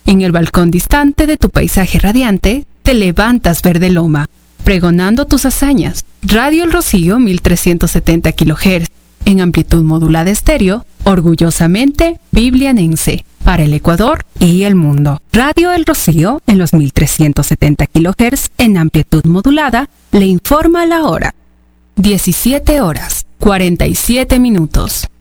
En el balcón distante de tu paisaje radiante, te levantas verde loma, pregonando tus hazañas. Radio El Rocío 1370 kHz, en amplitud modulada estéreo, orgullosamente biblianense, para el Ecuador y el mundo. Radio El Rocío, en los 1370 kHz, en amplitud modulada, le informa la hora. 17 horas, 47 minutos.